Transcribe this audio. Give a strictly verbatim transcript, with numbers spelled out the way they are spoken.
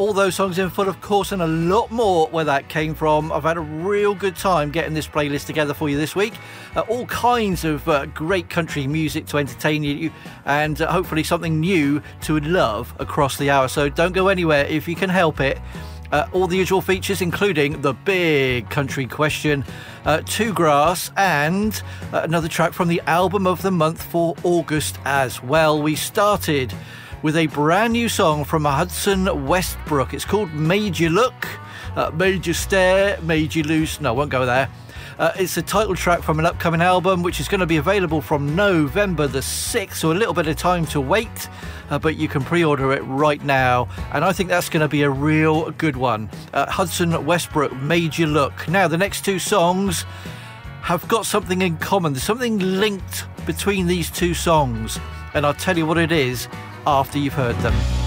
all those songs in full, of course, and a lot more where that came from. I've had a real good time getting this playlist together for you this week. Uh, all kinds of uh, great country music to entertain you, and uh, hopefully something new to love across the hour. So don't go anywhere if you can help it. Uh, all the usual features, including the big country question, uh, Two Grass, and uh, another track from the album of the month for August as well. We started with a brand new song from Hudson Westbrook. It's called Made You Look, uh, Made You Stare, Made You Loose. No, I won't go there. Uh, it's the title track from an upcoming album, which is going to be available from November the sixth, so a little bit of time to wait, uh, but you can pre-order it right now, and I think that's going to be a real good one. Uh, Hudson Westbrook, Made You Look. Now, the next two songs have got something in common. There's something linked between these two songs, and I'll tell you what it is after you've heard them.